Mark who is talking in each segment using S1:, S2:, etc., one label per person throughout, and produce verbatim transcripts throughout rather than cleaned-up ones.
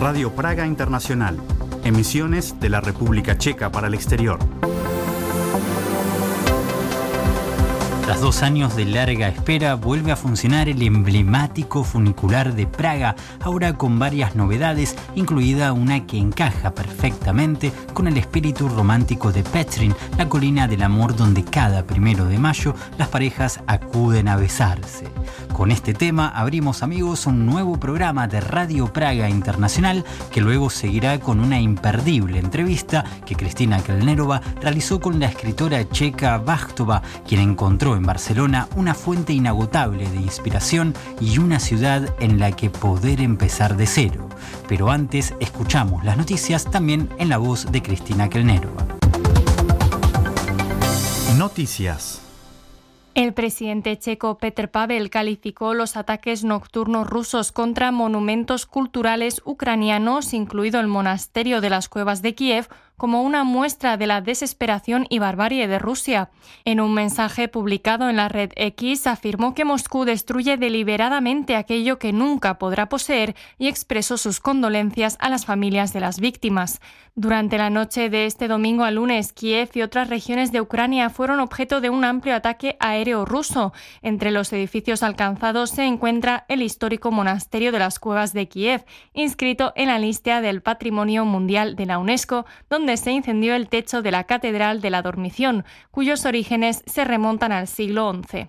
S1: Radio Praga Internacional, emisiones de la República Checa para el exterior.
S2: Tras dos años de larga espera, vuelve a funcionar el emblemático funicular de Praga, ahora con varias novedades, incluida una que encaja perfectamente con el espíritu romántico de Petrin, la colina del amor donde cada primero de mayo las parejas acuden a besarse. Con este tema abrimos, amigos, un nuevo programa de Radio Praga Internacional que luego seguirá con una imperdible entrevista que Kristina Kelnerova realizó con la escritora checa Vachtova, quien encontró en Barcelona una fuente inagotable de inspiración y una ciudad en la que poder empezar de cero. Pero antes escuchamos las noticias también en la voz de Kristina Kelnerova.
S1: Noticias.
S3: El presidente checo Petr Pavel calificó los ataques nocturnos rusos contra monumentos culturales ucranianos, incluido el monasterio de las Cuevas de Kiev, como una muestra de la desesperación y barbarie de Rusia. En un mensaje publicado en la red X, afirmó que Moscú destruye deliberadamente aquello que nunca podrá poseer y expresó sus condolencias a las familias de las víctimas. Durante la noche de este domingo al lunes, Kiev y otras regiones de Ucrania fueron objeto de un amplio ataque aéreo ruso. Entre los edificios alcanzados se encuentra el histórico monasterio de las Cuevas de Kiev, inscrito en la lista del Patrimonio Mundial de la UNESCO, donde se incendió el techo de la Catedral de la Dormición, cuyos orígenes se remontan al siglo once.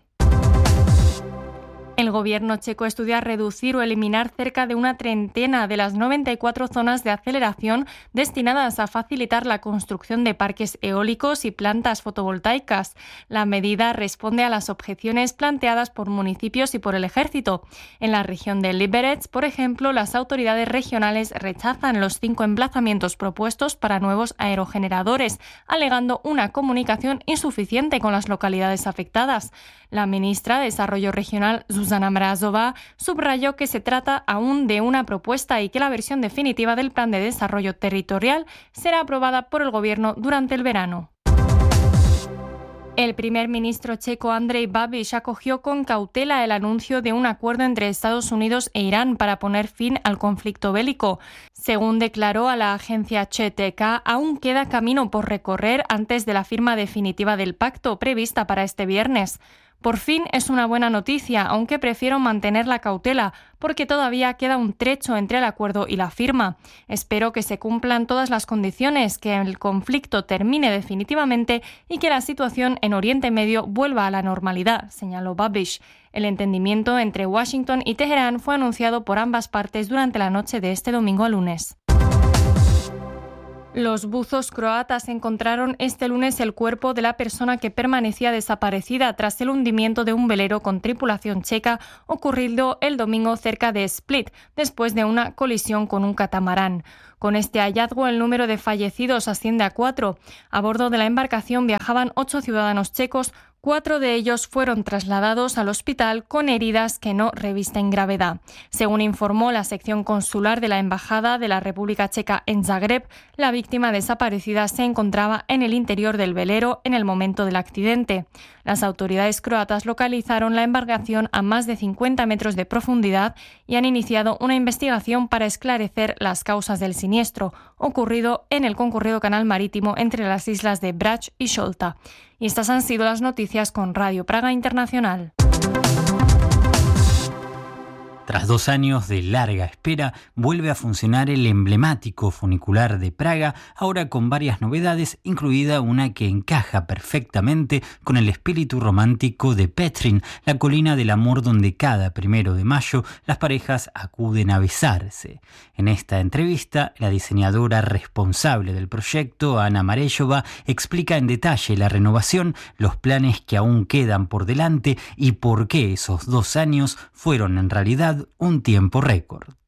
S3: El gobierno checo estudia reducir o eliminar cerca de una treintena de las noventa y cuatro zonas de aceleración destinadas a facilitar la construcción de parques eólicos y plantas fotovoltaicas. La medida responde a las objeciones planteadas por municipios y por el ejército. En la región de Liberec, por ejemplo, las autoridades regionales rechazan los cinco emplazamientos propuestos para nuevos aerogeneradores, alegando una comunicación insuficiente con las localidades afectadas. La ministra de Desarrollo Regional, Zuzana Mrazova, subrayó que se trata aún de una propuesta y que la versión definitiva del Plan de Desarrollo Territorial será aprobada por el Gobierno durante el verano. El primer ministro checo Andrej Babiš acogió con cautela el anuncio de un acuerdo entre Estados Unidos e Irán para poner fin al conflicto bélico. Según declaró a la agencia C T K, aún queda camino por recorrer antes de la firma definitiva del pacto prevista para este viernes. Por fin es una buena noticia, aunque prefiero mantener la cautela, porque todavía queda un trecho entre el acuerdo y la firma. Espero que se cumplan todas las condiciones, que el conflicto termine definitivamente y que la situación en Oriente Medio vuelva a la normalidad, señaló Babiš. El entendimiento entre Washington y Teherán fue anunciado por ambas partes durante la noche de este domingo a lunes. Los buzos croatas encontraron este lunes el cuerpo de la persona que permanecía desaparecida tras el hundimiento de un velero con tripulación checa ocurrido el domingo cerca de Split, después de una colisión con un catamarán. Con este hallazgo, el número de fallecidos asciende a cuatro. A bordo de la embarcación viajaban ocho ciudadanos checos. Cuatro de ellos fueron trasladados al hospital con heridas que no revisten gravedad. Según informó la sección consular de la Embajada de la República Checa en Zagreb, la víctima desaparecida se encontraba en el interior del velero en el momento del accidente. Las autoridades croatas localizaron la embarcación a más de cincuenta metros de profundidad y han iniciado una investigación para esclarecer las causas del siniestro ocurrido en el concurrido canal marítimo entre las islas de Brač y Šolta. Y estas han sido las noticias con Radio Praga Internacional.
S2: Tras dos años de larga espera, vuelve a funcionar el emblemático funicular de Praga, ahora con varias novedades, incluida una que encaja perfectamente con el espíritu romántico de Petrin, la colina del amor donde cada primero de mayo las parejas acuden a besarse. En esta entrevista, la diseñadora responsable del proyecto, Anna Marellova, explica en detalle la renovación, los planes que aún quedan por delante y por qué esos dos años fueron en realidad un tiempo récord.